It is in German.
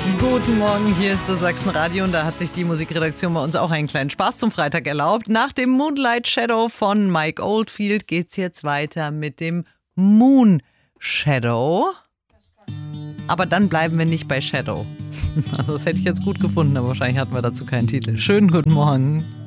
Guten Morgen, hier ist das Sachsenradio und da hat sich die Musikredaktion bei uns auch einen kleinen Spaß zum Freitag erlaubt. Nach dem Moonlight Shadow von Mike Oldfield geht's jetzt weiter mit dem Moon Shadow. Aber dann bleiben wir nicht bei Shadow. Also das hätte ich jetzt gut gefunden, aber wahrscheinlich hatten wir dazu keinen Titel. Schönen guten Morgen.